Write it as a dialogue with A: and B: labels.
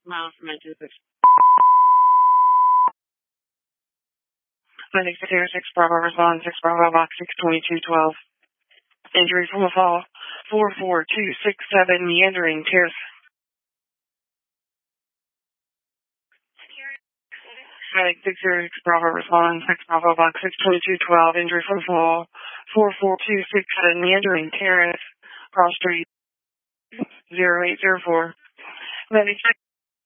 A: miles from my 26. Medic 6 Bravo respond 6 Bravo box 62212. Injury from a fall 44267 meandering terrace. Medic 6 Bravo respond 6 Bravo box 62212. Injury from fall 44267 meandering terrace. Cross street 0804. Medic